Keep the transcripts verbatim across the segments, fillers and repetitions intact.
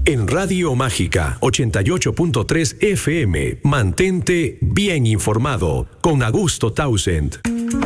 En Radio Mágica ochenta y ocho punto tres F M, mantente bien informado con Augusto Townsend.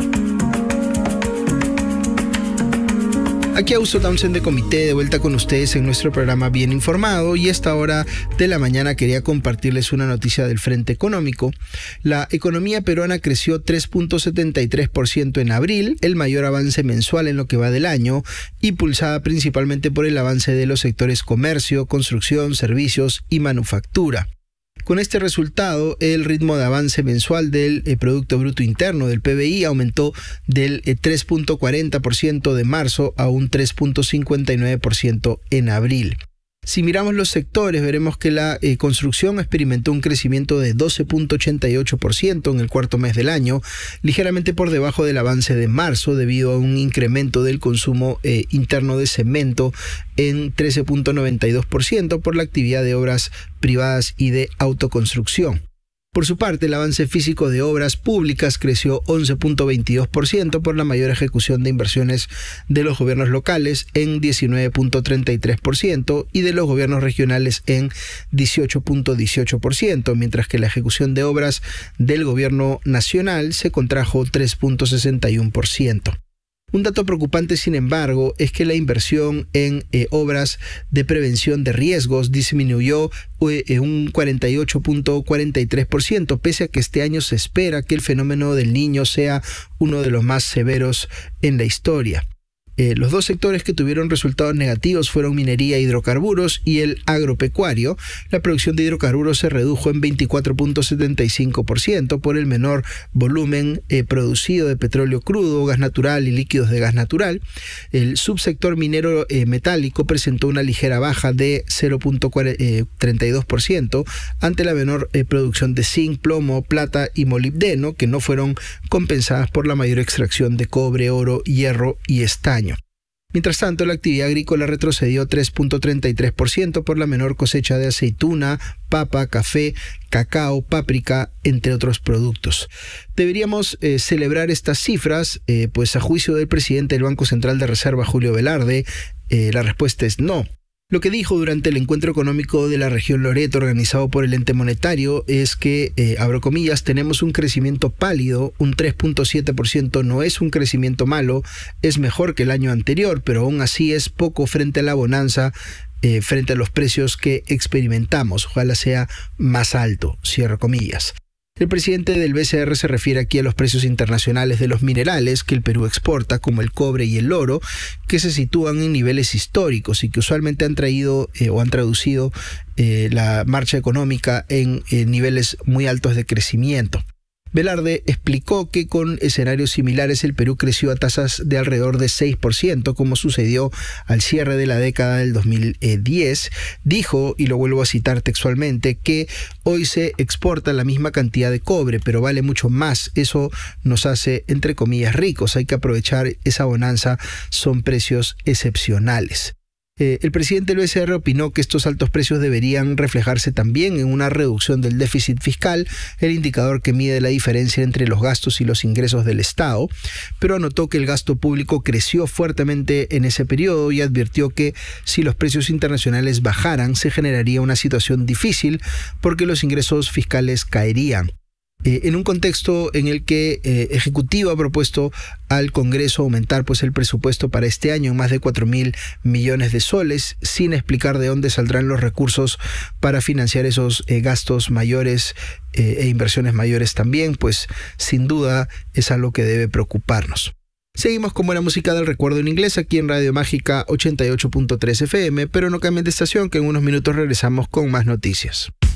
Aquí Augusto Townsend de Comité, de vuelta con ustedes en nuestro programa Bien Informado, y a esta hora de la mañana quería compartirles una noticia del frente económico. La economía peruana creció tres punto setenta y tres por ciento en abril, el mayor avance mensual en lo que va del año, impulsada principalmente por el avance de los sectores comercio, construcción, servicios y manufactura. Con este resultado, el ritmo de avance mensual del eh, Producto Bruto Interno, del P B I, aumentó del eh, tres punto cuarenta por ciento de marzo a un tres punto cincuenta y nueve por ciento en abril. Si miramos los sectores, veremos que la eh, construcción experimentó un crecimiento de doce punto ochenta y ocho por ciento en el cuarto mes del año, ligeramente por debajo del avance de marzo debido a un incremento del consumo eh, interno de cemento en trece punto noventa y dos por ciento por la actividad de obras privadas y de autoconstrucción. Por su parte, el avance físico de obras públicas creció once punto veintidós por ciento por la mayor ejecución de inversiones de los gobiernos locales en diecinueve punto treinta y tres por ciento y de los gobiernos regionales en dieciocho punto dieciocho por ciento, mientras que la ejecución de obras del gobierno nacional se contrajo tres punto sesenta y uno por ciento. Un dato preocupante, sin embargo, es que la inversión en eh, obras de prevención de riesgos disminuyó eh, un cuarenta y ocho punto cuarenta y tres por ciento, pese a que este año se espera que el fenómeno del Niño sea uno de los más severos en la historia. Eh, los dos sectores que tuvieron resultados negativos fueron minería e hidrocarburos y el agropecuario. La producción de hidrocarburos se redujo en veinticuatro punto setenta y cinco por ciento por el menor volumen eh, producido de petróleo crudo, gas natural y líquidos de gas natural. El subsector minero eh, metálico presentó una ligera baja de cero punto treinta y dos por ciento ante la menor eh, producción de zinc, plomo, plata y molibdeno, que no fueron compensadas por la mayor extracción de cobre, oro, hierro y estaño. Mientras tanto, la actividad agrícola retrocedió tres punto treinta y tres por ciento por la menor cosecha de aceituna, papa, café, cacao, páprica, entre otros productos. Deberíamos eh, celebrar estas cifras, eh, pues a juicio del presidente del Banco Central de Reserva, Julio Velarde, eh, la respuesta es no. Lo que dijo durante el encuentro económico de la región Loreto organizado por el ente monetario es que, eh, abro comillas, tenemos un crecimiento pálido, un tres punto siete por ciento no es un crecimiento malo, es mejor que el año anterior, pero aún así es poco frente a la bonanza, eh, frente a los precios que experimentamos, ojalá sea más alto, cierro comillas. El presidente del B C R se refiere aquí a los precios internacionales de los minerales que el Perú exporta, como el cobre y el oro, que se sitúan en niveles históricos y que usualmente han traído eh, o han traducido eh, la marcha económica en eh, niveles muy altos de crecimiento. Velarde explicó que con escenarios similares el Perú creció a tasas de alrededor de seis por ciento, como sucedió al cierre de la década del dos mil diez. Dijo, y lo vuelvo a citar textualmente, que hoy se exporta la misma cantidad de cobre, pero vale mucho más. Eso nos hace, entre comillas, ricos. Hay que aprovechar esa bonanza, son precios excepcionales. Eh, el presidente del B C R opinó que estos altos precios deberían reflejarse también en una reducción del déficit fiscal, el indicador que mide la diferencia entre los gastos y los ingresos del Estado, pero anotó que el gasto público creció fuertemente en ese periodo y advirtió que si los precios internacionales bajaran se generaría una situación difícil porque los ingresos fiscales caerían. Eh, en un contexto en el que eh, Ejecutivo ha propuesto al Congreso aumentar pues el presupuesto para este año en más de cuatro mil millones de soles, sin explicar de dónde saldrán los recursos para financiar esos eh, gastos mayores eh, e inversiones mayores también, pues sin duda es algo que debe preocuparnos. Seguimos con buena música del recuerdo en inglés aquí en Radio Mágica ochenta y ocho punto tres F M, pero no cambien de estación, que en unos minutos regresamos con más noticias.